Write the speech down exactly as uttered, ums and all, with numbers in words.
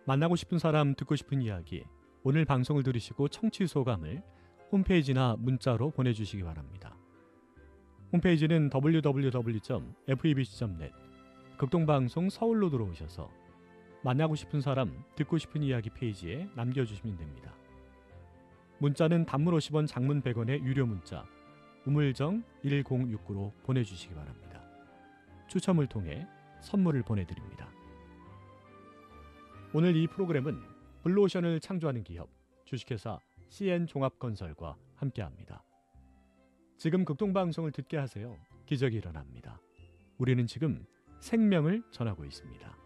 만나고 싶은 사람, 듣고 싶은 이야기, 오늘 방송을 들으시고 청취 소감을 홈페이지나 문자로 보내주시기 바랍니다. 홈페이지는 더블유 더블유 더블유 점 에프이비씨 점 넷, 극동방송 서울로 들어오셔서 만나고 싶은 사람, 듣고 싶은 이야기 페이지에 남겨주시면 됩니다. 문자는 단문 오십 원, 장문 백 원의 유료 문자 우물정 일공육구로 보내주시기 바랍니다. 추첨을 통해 선물을 보내드립니다. 오늘 이 프로그램은 블루오션을 창조하는 기업 주식회사 씨엔종합건설과 함께합니다. 지금 극동방송을 듣게 하세요. 기적이 일어납니다. 우리는 지금 생명을 전하고 있습니다.